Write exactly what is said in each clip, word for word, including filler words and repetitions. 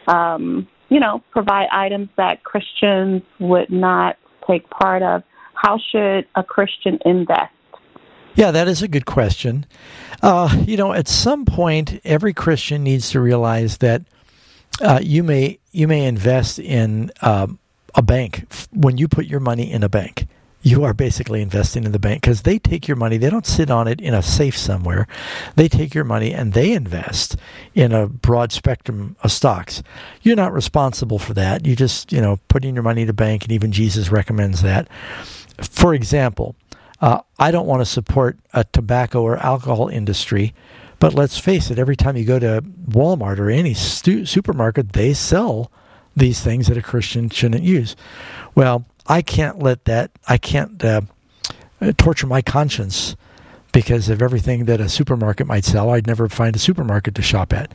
um, you know, provide items that Christians would not take part of. How should a Christian invest? Yeah, that is a good question. Uh, you know, at some point, every Christian needs to realize that uh, you may you may invest in um, a bank. When you put your money in a bank, you are basically investing in the bank because they take your money. They don't sit on it in a safe somewhere. They take your money and they invest in a broad spectrum of stocks. You're not responsible for that. You just, you know, put in your money in a bank, and even Jesus recommends that. For example, uh, I don't want to support a tobacco or alcohol industry, but let's face it, every time you go to Walmart or any stu- supermarket, they sell these things that a Christian shouldn't use. Well, I can't let that, I can't uh, torture my conscience because of everything that a supermarket might sell. I'd never find a supermarket to shop at.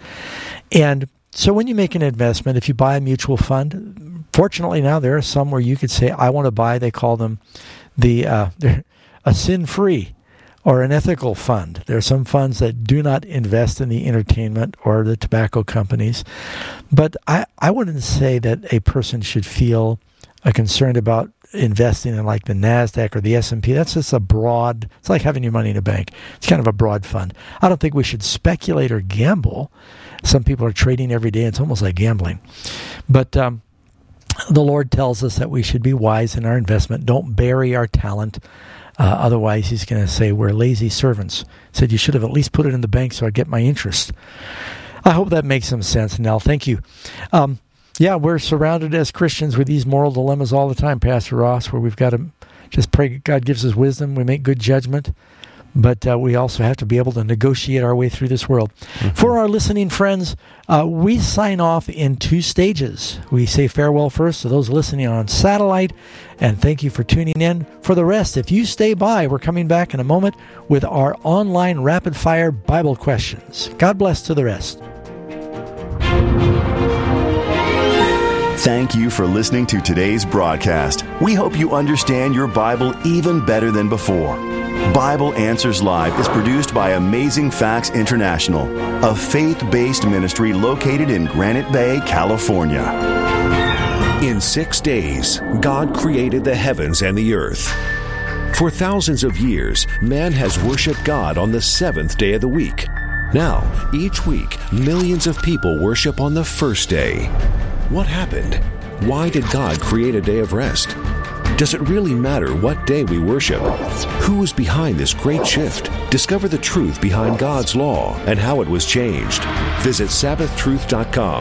And so when you make an investment, if you buy a mutual fund, fortunately now there are some where you could say, I want to buy, they call them the uh, a sin-free or an ethical fund. There are some funds that do not invest in the entertainment or the tobacco companies. But I, I wouldn't say that a person should feel uh, concerned about investing in like the NASDAQ or the S and P. That's just a broad, it's like having your money in a bank. It's kind of a broad fund. I don't think we should speculate or gamble. Some people are trading every day. It's almost like gambling. But um, the Lord tells us that we should be wise in our investment. Don't bury our talent. Uh, otherwise, he's going to say we're lazy servants. He said you should have at least put it in the bank so I get my interest. I hope that makes some sense, Nell. Thank you. Um, yeah, we're surrounded as Christians with these moral dilemmas all the time, Pastor Ross, where we've got to just pray God gives us wisdom. We make good judgment. But uh, we also have to be able to negotiate our way through this world. Mm-hmm. For our listening friends, uh, we sign off in two stages. We say farewell first to those listening on satellite, and thank you for tuning in. For the rest, if you stay by, we're coming back in a moment with our online rapid-fire Bible questions. God bless to the rest. Thank you for listening to today's broadcast. We hope you understand your Bible even better than before. Bible Answers Live is produced by Amazing Facts International, a faith-based ministry located in Granite Bay, California. In six days, God created the heavens and the earth. For thousands of years, man has worshiped God on the seventh day of the week. Now, each week, millions of people worship on the first day. What happened? Why did God create a day of rest? Does it really matter what day we worship? Who is behind this great shift? Discover the truth behind God's law and how it was changed. Visit Sabbath Truth dot com.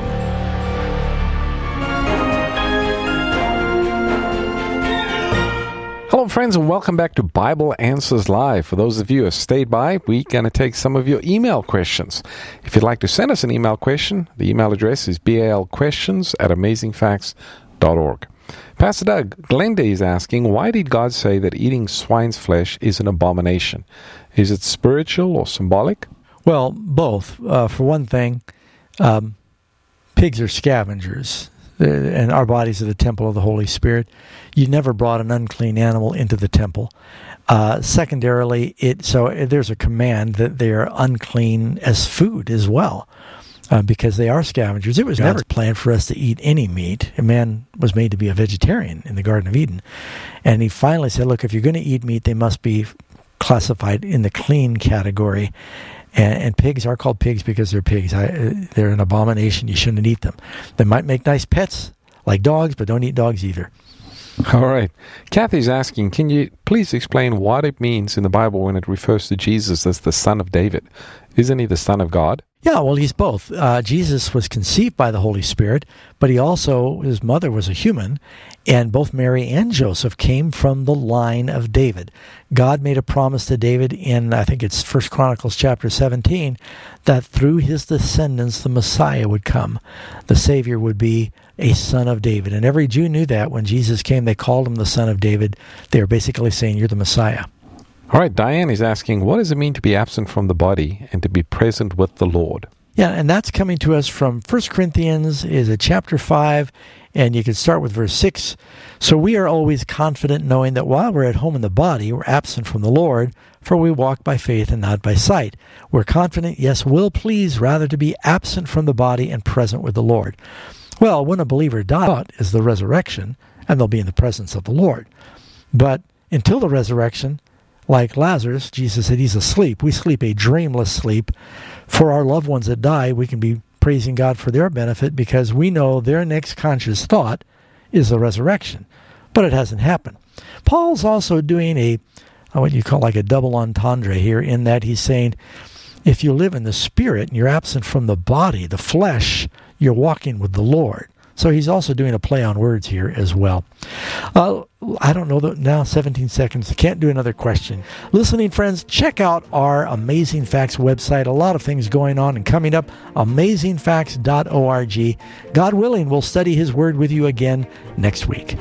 Hello, friends, and welcome back to Bible Answers Live. For those of you who have stayed by, we're going to take some of your email questions. If you'd like to send us an email question, the email address is balquestions at amazing facts dot org. Pastor Doug, Glenda is asking, why did God say that eating swine's flesh is an abomination? Is it spiritual or symbolic? Well, both. Uh, for one thing, um, pigs are scavengers, and our bodies are the temple of the Holy Spirit. You never brought an unclean animal into the temple. Uh, secondarily, it so there's a command that they are unclean as food as well. Uh, because they are scavengers. It was God's never planned for us to eat any meat. A man was made to be a vegetarian in the Garden of Eden. And he finally said, look, if you're going to eat meat, they must be classified in the clean category. And, and pigs are called pigs because they're pigs. I, they're an abomination. You shouldn't eat them. They might make nice pets like dogs, but don't eat dogs either. All right. Kathy's asking, can you please explain what it means in the Bible when it refers to Jesus as the Son of David? Isn't he the Son of God? Yeah, well, he's both. Uh, Jesus was conceived by the Holy Spirit, but he also, his mother was a human, and both Mary and Joseph came from the line of David. God made a promise to David in, I think it's First Chronicles chapter seventeen, that through his descendants the Messiah would come. The Savior would be a son of David. And every Jew knew that. When Jesus came, they called him the Son of David. They were basically saying, you're the Messiah. All right, Diane is asking, what does it mean to be absent from the body and to be present with the Lord? Yeah, and that's coming to us from First Corinthians, is it chapter five, and you can start with verse six. So we are always confident knowing that while we're at home in the body, we're absent from the Lord, for we walk by faith and not by sight. We're confident, yes, will please rather to be absent from the body and present with the Lord. Well, when a believer dies, is the resurrection, and they'll be in the presence of the Lord. But until the resurrection, like Lazarus, Jesus said he's asleep. We sleep a dreamless sleep. For our loved ones that die, we can be praising God for their benefit because we know their next conscious thought is the resurrection. But it hasn't happened. Paul's also doing a, what you call like a double entendre here, in that he's saying, if you live in the Spirit and you're absent from the body, the flesh, you're walking with the Lord. So he's also doing a play on words here as well. Uh, I don't know, now seventeen seconds. Can't do another question. Listening friends, check out our Amazing Facts website. A lot of things going on and coming up. amazing facts dot org. God willing, we'll study His Word with you again next week.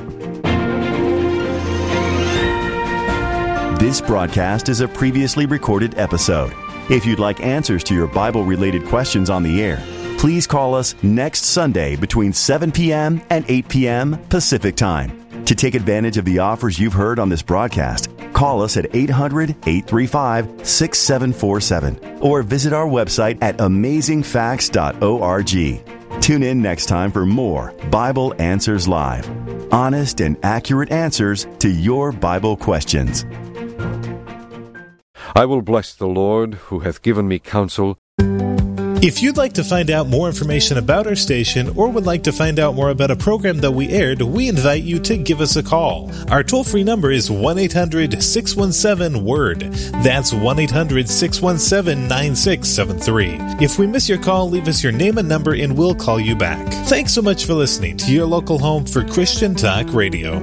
This broadcast is a previously recorded episode. If you'd like answers to your Bible-related questions on the air, please call us next Sunday between seven p.m. and eight p.m. Pacific Time. To take advantage of the offers you've heard on this broadcast, call us at eight hundred, eight three five, six seven four seven or visit our website at amazing facts dot org. Tune in next time for more Bible Answers Live. Honest and accurate answers to your Bible questions. I will bless the Lord who hath given me counsel. If you'd like to find out more information about our station or would like to find out more about a program that we aired, we invite you to give us a call. Our toll-free number is one eight hundred, six one seven, W O R D. That's one eight hundred, six one seven, nine six seven three. If we miss your call, leave us your name and number and we'll call you back. Thanks so much for listening to your local home for Christian Talk Radio.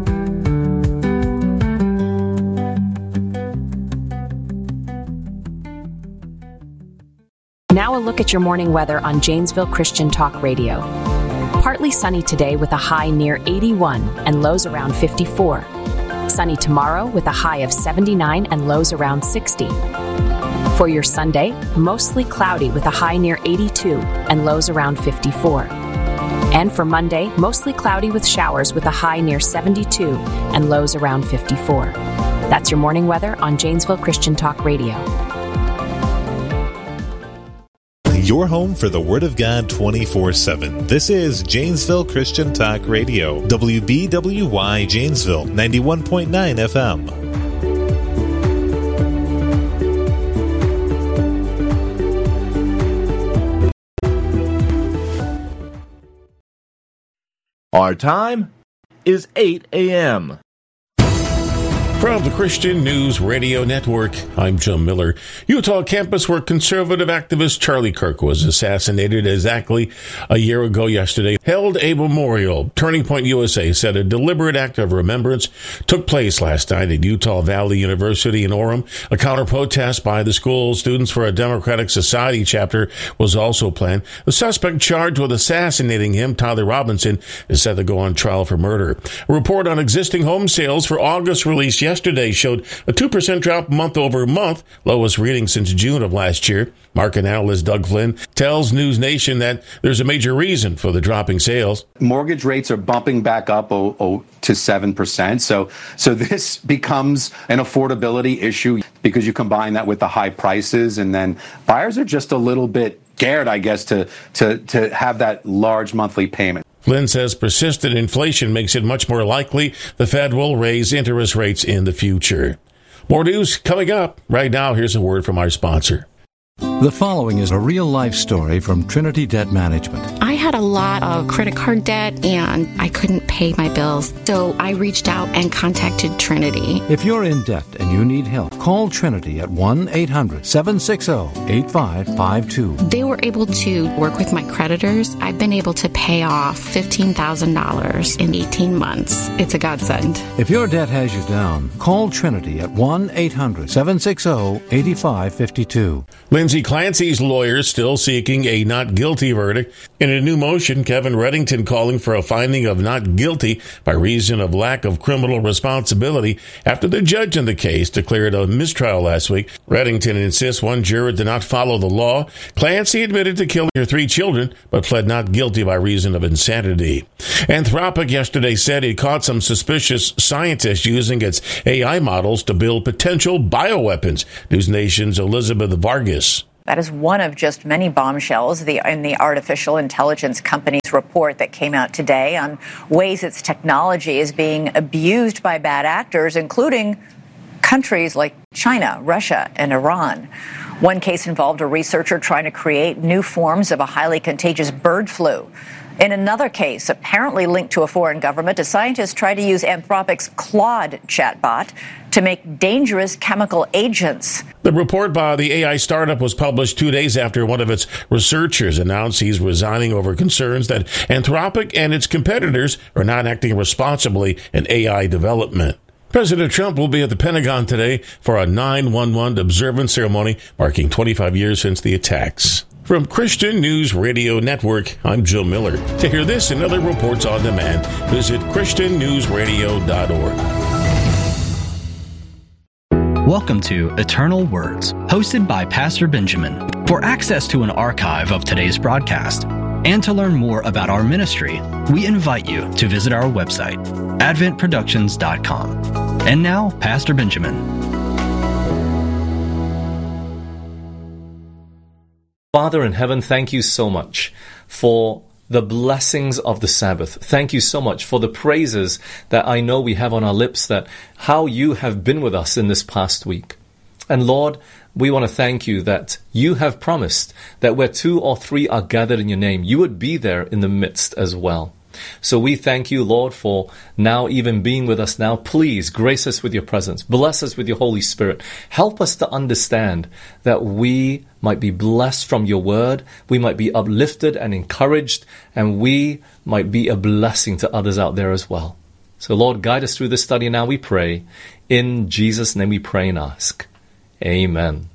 Now a look at your morning weather on Janesville Christian Talk Radio. Partly sunny today with a high near eighty-one and lows around fifty-four. Sunny tomorrow with a high of seventy-nine and lows around sixty. For your Sunday, mostly cloudy with a high near eighty-two and lows around fifty-four. And for Monday, mostly cloudy with showers with a high near seventy-two and lows around fifty-four. That's your morning weather on Janesville Christian Talk Radio. Your home for the Word of God twenty-four seven. This is Janesville Christian Talk Radio, W B W Y Janesville, ninety-one point nine F M. Our time is eight a.m. From the Christian News Radio Network, I'm Jim Miller. Utah campus where conservative activist Charlie Kirk was assassinated exactly a year ago yesterday held a memorial. Turning Point U S A said a deliberate act of remembrance took place last night at Utah Valley University in Orem. A counter-protest by the school Students for a Democratic Society chapter was also planned. The suspect charged with assassinating him, Tyler Robinson, is set to go on trial for murder. A report on existing home sales for August released yesterday Yesterday showed a two percent drop month over month, lowest reading since June of last year. Market analyst Doug Flynn tells News Nation that there's a major reason for the dropping sales. Mortgage rates are bumping back up oh, oh, to seven percent. So, so this becomes an affordability issue because you combine that with the high prices, and then buyers are just a little bit scared, I guess, to to to have that large monthly payment. Flynn says persistent inflation makes it much more likely the Fed will raise interest rates in the future. More news coming up. Right now, here's a word from our sponsor. The following is a real-life story from Trinity Debt Management. I had a lot of credit card debt, and I couldn't pay my bills, so I reached out and contacted Trinity. If you're in debt and you need help, call Trinity at one eight hundred, seven six zero, eight five five two. They were able to work with my creditors. I've been able to pay off fifteen thousand dollars in eighteen months. It's a godsend. If your debt has you down, call Trinity at one eight hundred, seven six zero, eight five five two. Lindsay Clancy's lawyers still seeking a not guilty verdict. In a new motion, Kevin Reddington calling for a finding of not guilty guilty by reason of lack of criminal responsibility after the judge in the case declared a mistrial last week. Reddington insists one juror did not follow the law. Clancy admitted to killing her three children, but pled not guilty by reason of insanity. Anthropic yesterday said it caught some suspicious scientists using its A I models to build potential bioweapons. News Nation's Elizabeth Vargas. That is one of just many bombshells the, in the artificial intelligence company's report that came out today on ways its technology is being abused by bad actors, including countries like China, Russia, and Iran. One case involved a researcher trying to create new forms of a highly contagious bird flu. In another case, apparently linked to a foreign government, a scientist tried to use Anthropic's Claude chatbot to make dangerous chemical agents. The report by the A I startup was published two days after one of its researchers announced he's resigning over concerns that Anthropic and its competitors are not acting responsibly in A I development. President Trump will be at the Pentagon today for a nine one one observance ceremony marking twenty-five years since the attacks. From Christian News Radio Network, I'm Joe Miller. To hear this and other reports on demand, visit Christian News Radio dot org. Welcome to Eternal Words, hosted by Pastor Benjamin. For access to an archive of today's broadcast and to learn more about our ministry, we invite you to visit our website, advent productions dot com. And now, Pastor Benjamin. Father in heaven, thank you so much for the blessings of the Sabbath. Thank you so much for the praises that I know we have on our lips, that how you have been with us in this past week. And Lord, we want to thank you that you have promised that where two or three are gathered in your name, you would be there in the midst as well. So we thank you, Lord, for now even being with us now. Please grace us with your presence. Bless us with your Holy Spirit. Help us to understand that we might be blessed from your word. We might be uplifted and encouraged, and we might be a blessing to others out there as well. So Lord, guide us through this study now, we pray. In Jesus' name we pray and ask. Amen.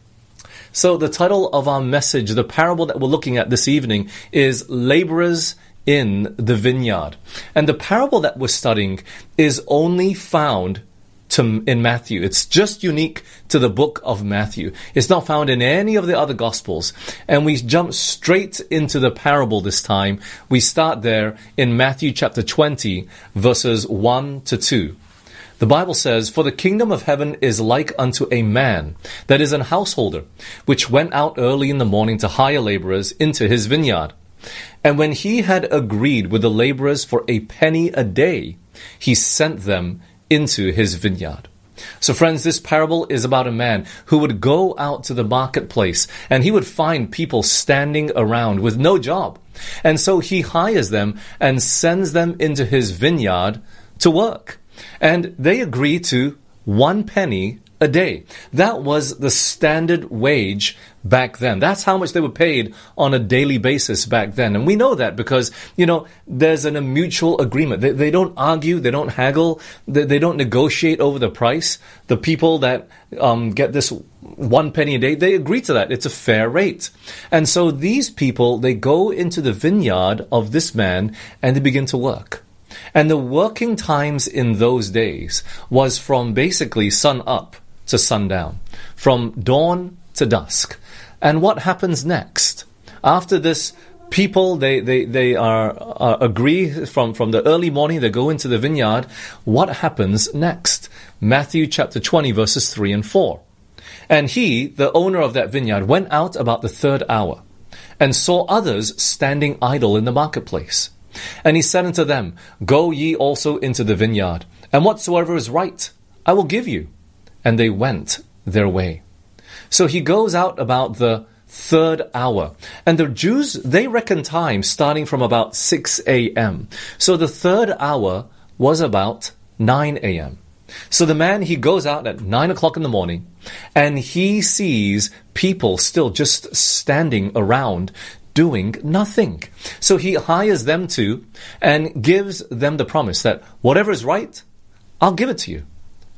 So the title of our message, the parable that we're looking at this evening, is Laborers in the Vineyard. And the parable that we're studying is only found to, in Matthew. It's just unique to the book of Matthew. It's not found in any of the other Gospels. And we jump straight into the parable this time. We start there in Matthew chapter twenty, verses one to two. The Bible says, "For the kingdom of heaven is like unto a man that is an householder, which went out early in the morning to hire laborers into his vineyard. And when he had agreed with the laborers for a penny a day, he sent them into his vineyard." So friends, this parable is about a man who would go out to the marketplace and he would find people standing around with no job. And so he hires them and sends them into his vineyard to work. And they agree to one penny a day. That was the standard wage back then. That's how much they were paid on a daily basis back then. And we know that because, you know, there's an, a mutual agreement. They, they don't argue, they don't haggle, they, they don't negotiate over the price. The people that um, get this one penny a day, they agree to that. It's a fair rate. And so these people, they go into the vineyard of this man and they begin to work. And the working times in those days was from basically sun up to sundown, from dawn to dusk. And what happens next? After this, people, they, they, they are uh, agree from, from the early morning, they go into the vineyard. What happens next? Matthew chapter twenty, verses three and four. "And he, the owner of that vineyard, went out about the third hour, and saw others standing idle in the marketplace. And he said unto them, Go ye also into the vineyard, and whatsoever is right, I will give you. And they went their way." So he goes out about the third hour. And the Jews, they reckon time starting from about six a.m. So the third hour was about nine a.m. So the man, he goes out at nine o'clock in the morning, and he sees people still just standing around doing nothing. So he hires them to and gives them the promise that whatever is right, I'll give it to you.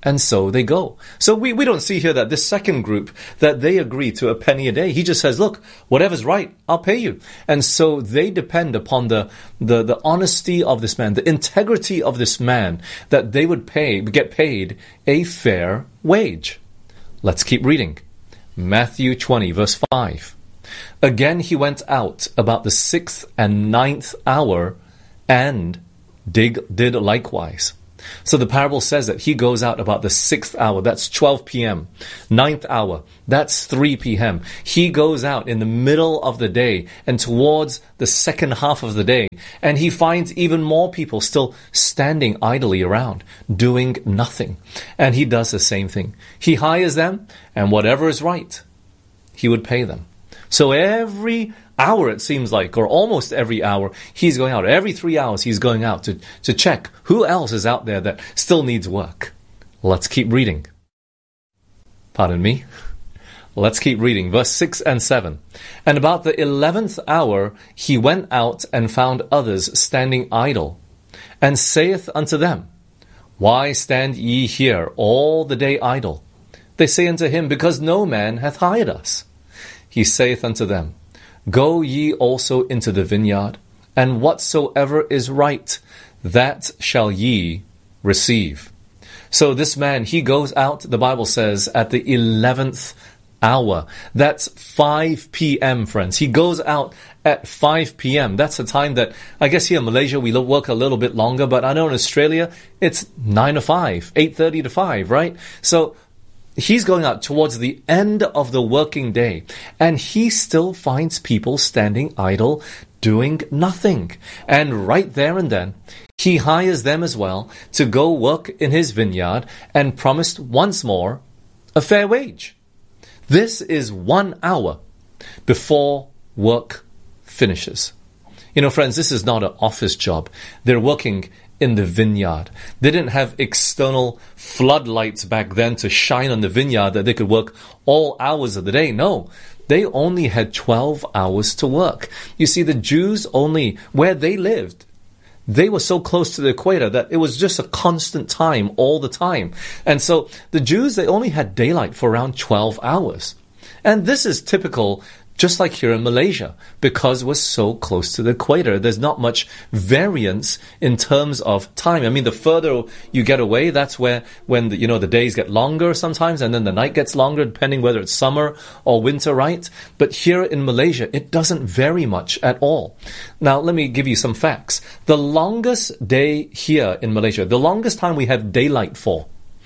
And so they go. So we, we don't see here that this second group, that they agree to a penny a day. He just says, look, whatever's right, I'll pay you. And so they depend upon the, the, the honesty of this man, the integrity of this man, that they would pay, get paid a fair wage. Let's keep reading. Matthew twenty, verse five. Again he went out about the sixth and ninth hour and did, did likewise. So the parable says that he goes out about the sixth hour, that's twelve p.m. Ninth hour, that's three p.m. He goes out in the middle of the day and towards the second half of the day, and he finds even more people still standing idly around, doing nothing. And he does the same thing. He hires them, and whatever is right, he would pay them. So every hour, it seems like, or almost every hour, he's going out. Every three hours, he's going out to, to check who else is out there that still needs work. Let's keep reading. Pardon me. Let's keep reading. Verse six and seven. And about the eleventh hour, he went out and found others standing idle, and saith unto them, Why stand ye here all the day idle? They say unto him, Because no man hath hired us. He saith unto them, Go ye also into the vineyard, and whatsoever is right, that shall ye receive. So this man, he goes out, the Bible says, at the eleventh hour. That's five p.m., friends. He goes out at five p.m. That's a time that, I guess here in Malaysia, we work a little bit longer, but I know in Australia, it's nine to five, eight thirty to five, right? So he's going out towards the end of the working day, and he still finds people standing idle, doing nothing. And right there and then, he hires them as well to go work in his vineyard, and promised once more a fair wage. This is one hour before work finishes. You know, friends, this is not an office job. They're working in the vineyard. They didn't have external floodlights back then to shine on the vineyard that they could work all hours of the day. No, they only had twelve hours to work. You see, the Jews only, where they lived, they were so close to the equator that it was just a constant time all the time. And so the Jews, they only had daylight for around twelve hours. And this is typical, just like here in Malaysia, because we're so close to the equator. There's not much variance in terms of time. I mean, the further you get away, that's where, when the, you know, the days get longer sometimes, and then the night gets longer, depending whether it's summer or winter, right? But here in Malaysia, it doesn't vary much at all. Now, let me give you some facts. The longest day here in Malaysia, the longest time we have daylight for,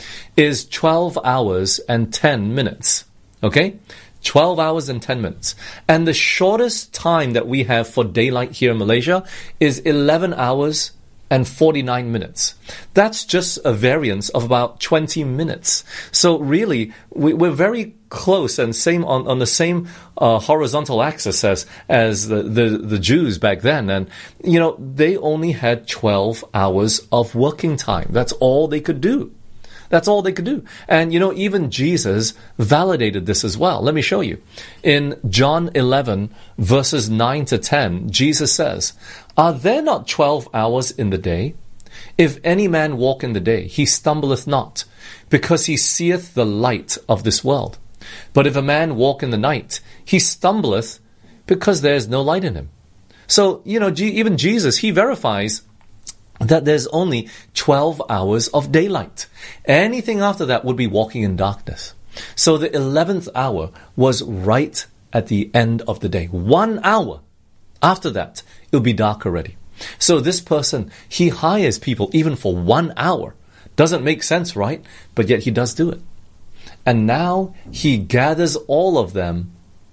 is twelve hours and ten minutes. Okay? twelve hours and ten minutes. And the shortest time that we have for daylight here in Malaysia is eleven hours and forty-nine minutes. That's just a variance of about twenty minutes. So really, we, we're very close and same on, on the same uh, horizontal axis as, as the, the, the Jews back then. And, you know, they only had twelve hours of working time. That's all they could do. That's all they could do. And, you know, even Jesus validated this as well. Let me show you. In John eleven, verses nine to ten, Jesus says, Are there not twelve hours in the day? If any man walk in the day, he stumbleth not, because he seeth the light of this world. But if a man walk in the night, he stumbleth, because there is no light in him. So, you know, even Jesus, he verifies that there's only twelve hours of daylight. Anything after that would be walking in darkness. So the eleventh hour was right at the end of the day. One hour after that, it'll be dark already. So this person, he hires people even for one hour. Doesn't make sense, right? But yet he does do it. And now he gathers all of them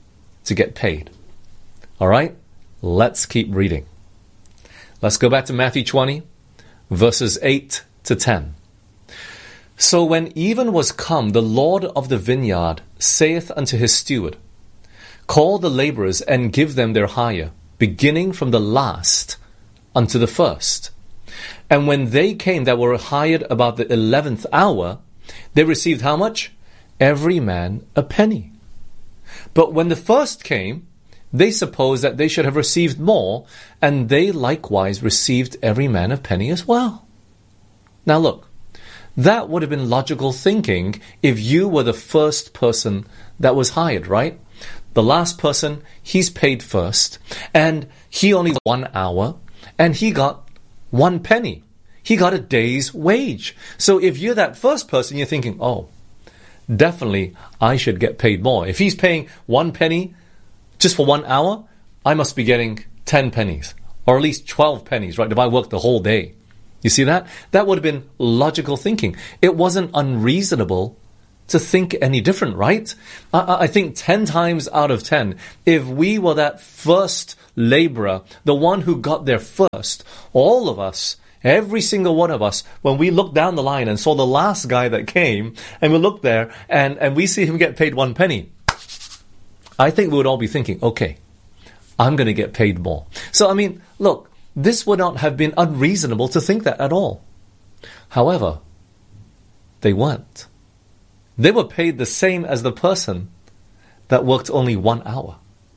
to get paid. All right? Let's keep reading. Let's go back to Matthew twenty. Verses eight to ten. So when even was come, the Lord of the vineyard saith unto his steward, Call the labourers and give them their hire, beginning from the last unto the first. And when they came that were hired about the eleventh hour, they received how much? Every man a penny. But when the first came, they supposed that they should have received more, and they likewise received every man a penny as well. Now look, That would have been logical thinking if you were the first person that was hired, right? The last person, he's paid first, and he only got one hour, and he got one penny. He got a day's wage. So if you're that first person, you're thinking, oh, definitely I should get paid more. If he's paying one penny just for one hour, I must be getting ten pennies, or at least twelve pennies, right, if I work the whole day. You see that? That would have been logical thinking. It wasn't unreasonable to think any different, right? I, I think ten times out of ten, if we were that first laborer, the one who got there first, all of us, every single one of us, when we looked down the line and saw the last guy that came, and we looked there and, and we see him get paid one penny, I think we would all be thinking, okay, I'm going to get paid more. So, I mean, look, this would not have been unreasonable to think that at all. However, they weren't. They were paid the same as the person that worked only one hour.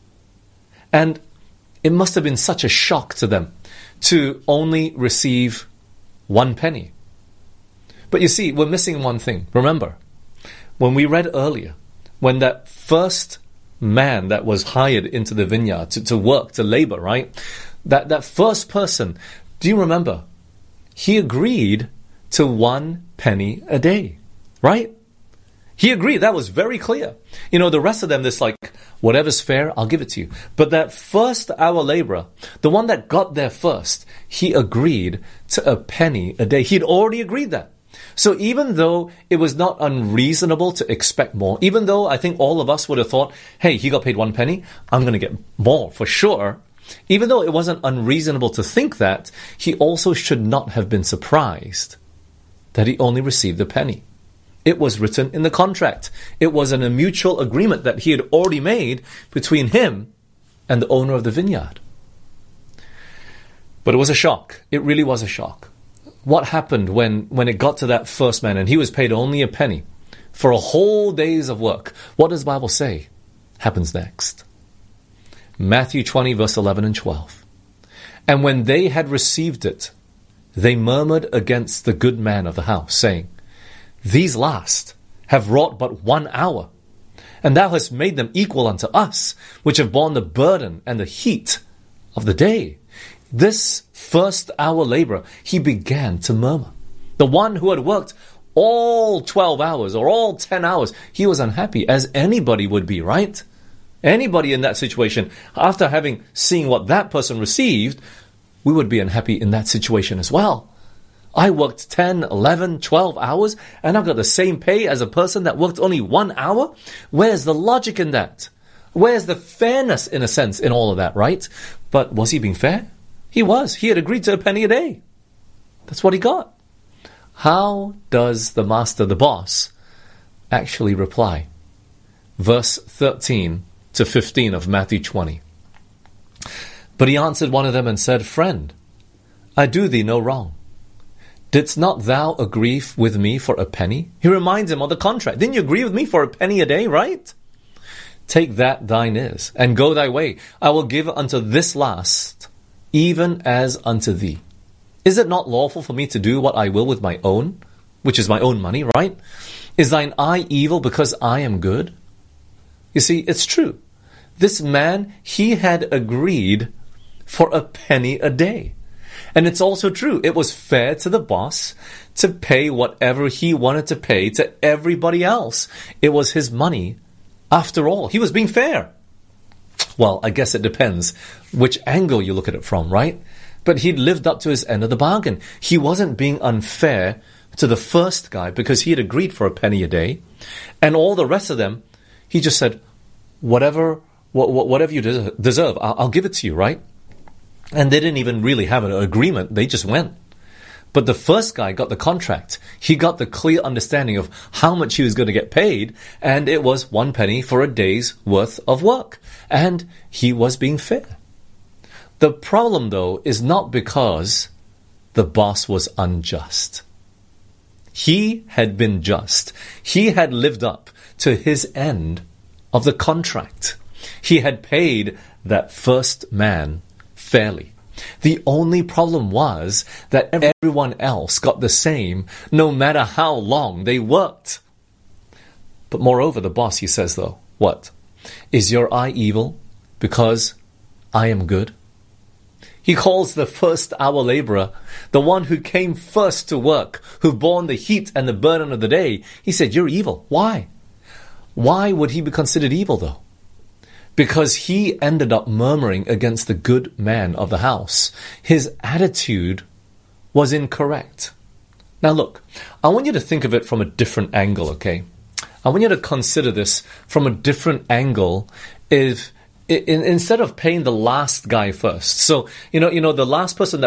And it must have been such a shock to them to only receive one penny. But you see, we're missing one thing. Remember, when we read earlier, when that first man that was hired into the vineyard to, to work, to labor, right? That, that first person, do you remember? He agreed to one penny a day, right? He agreed. That was very clear. You know, the rest of them, this like, whatever's fair, I'll give it to you. But that first hour laborer, the one that got there first, he agreed to a penny a day. He'd already agreed that. So even though it was not unreasonable to expect more, even though I think all of us would have thought, hey, he got paid one penny, I'm going to get more for sure. Even though it wasn't unreasonable to think that, he also should not have been surprised that he only received a penny. It was written in the contract. It was in a mutual agreement that he had already made between him and the owner of the vineyard. But it was a shock. It really was a shock. What happened when, when it got to that first man and he was paid only a penny for a whole day's of work? What does the Bible say happens next? Matthew twenty, verse eleven and twelve. And when they had received it, they murmured against the good man of the house, saying, These last have wrought but one hour, and thou hast made them equal unto us, which have borne the burden and the heat of the day. This first hour laborer, he began to murmur. The one who had worked all twelve hours or all ten hours, he was unhappy, as anybody would be, right? Anybody in that situation, after having seen what that person received, we would be unhappy in that situation as well. I worked ten, eleven, twelve hours, and I got the same pay as a person that worked only one hour? Where's the logic in that? Where's the fairness, in a sense, in all of that, right? But was he being fair? He was. He had agreed to a penny a day. That's what he got. How does the master, the boss, actually reply? Verse thirteen to fifteen of Matthew twenty. But he answered one of them and said, Friend, I do thee no wrong. Didst not thou agree with me for a penny? He reminds him of the contract. Didn't you agree with me for a penny a day, right? Take that thine is, and go thy way. I will give unto this last, even as unto thee. Is it not lawful for me to do what I will with my own, which is my own money, right? Is thine eye evil because I am good? You see, it's true. This man, he had agreed for a penny a day. And it's also true. It was fair to the boss to pay whatever he wanted to pay to everybody else. It was his money. After all, he was being fair. Well, I guess it depends which angle you look at it from, right? But he'd lived up to his end of the bargain. He wasn't being unfair to the first guy because he had agreed for a penny a day. And all the rest of them, he just said, whatever whatever you deserve, I'll, I'll give it to you, right? And they didn't even really have an agreement. They just went. But the first guy got the contract. He got the clear understanding of how much he was going to get paid, and it was one penny for a day's worth of work. And he was being fair. The problem, though, is not because the boss was unjust. He had been just. He had lived up to his end of the contract. He had paid that first man fairly. The only problem was that everyone else got the same, no matter how long they worked. But moreover, the boss, he says though, what? Is your eye evil because I am good? He calls the first hour laborer, the one who came first to work, who borne the heat and the burden of the day. He said, you're evil. Why? Why would he be considered evil though? Because he ended up murmuring against the good man of the house. His attitude was incorrect. Now look, I want you to think of it from a different angle, okay? I want you to consider this from a different angle. If In, instead of paying the last guy first. So, you know, you know, the last person that